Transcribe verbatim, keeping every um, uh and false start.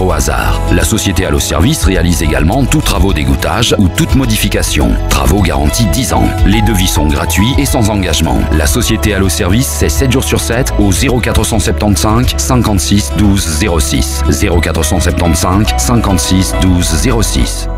au hasard. La société Allo Service réalise également tous travaux d'égouttage ou toute modification. Travaux garantis dix ans. Les devis sont gratuits et sans engagement. La société Allo Service, c'est sept jours sur sept au zéro quatre cent soixante-quinze cinquante-six douze zéro six. zéro quatre cent soixante-quinze cinquante-six douze zéro six.